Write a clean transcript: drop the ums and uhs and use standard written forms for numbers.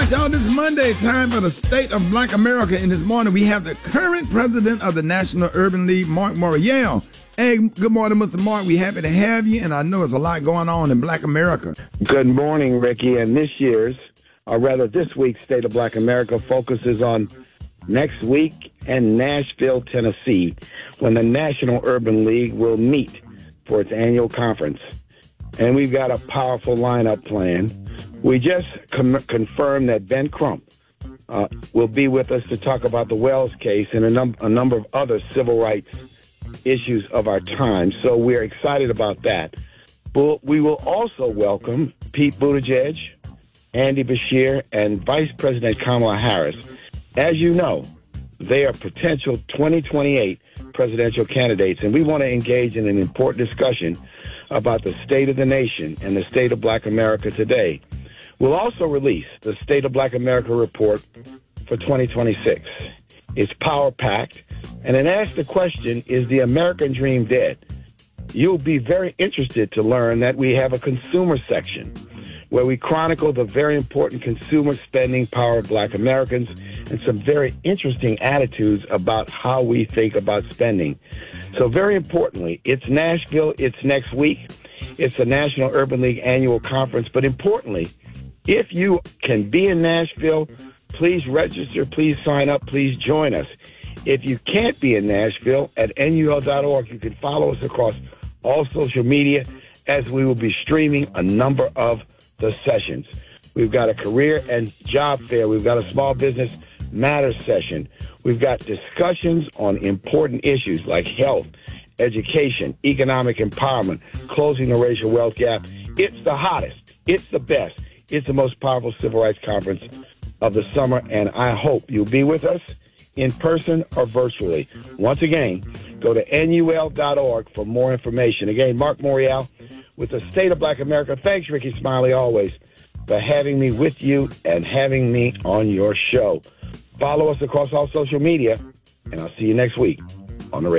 right, y'all, this is Monday, time for the State of Black America. And this morning, we have the current president of the National Urban League, Mark Morial. Hey, good morning, Mr. Mark. We're happy to have you, and I know there's a lot going on in Black America. Good morning, Ricky. And this week's State of Black America focuses on next week in Nashville, Tennessee, when the National Urban League will meet for its annual conference. And we've got a powerful lineup planned. We just confirmed that Ben Crump will be with us to talk about the Wells case and a number of other civil rights issues of our time. So we're excited about that. But we will also welcome Pete Buttigieg, Andy Beshear, and Vice President Kamala Harris. As you know, they are potential 2028 presidential candidates, and we want to engage in an important discussion about the state of the nation and the state of Black America today. We'll also release the State of Black America report for 2026. It's power-packed, and it asks the question, is the American dream dead? You'll be very interested to learn that we have a consumer section where we chronicle the very important consumer spending power of Black Americans and some very interesting attitudes about how we think about spending. So very importantly, it's Nashville, it's next week. It's the National Urban League Annual Conference. But importantly, if you can be in Nashville, please register, please sign up, please join us. If you can't be in Nashville, at NUL.org, you can follow us across all social media as we will be streaming a number of the sessions. We've got a career and job fair. We've got a small business matters session. We've got discussions on important issues like health, education, economic empowerment, closing the racial wealth gap. It's the hottest. It's the best. It's the most powerful civil rights conference of the summer, and I hope you'll be with us in person or virtually. Once again, go to NUL.org for more information. Again, Mark Morial with the State of Black America. Thanks, Ricky Smiley, always, for having me with you and having me on your show. Follow us across all social media, and I'll see you next week on the radio.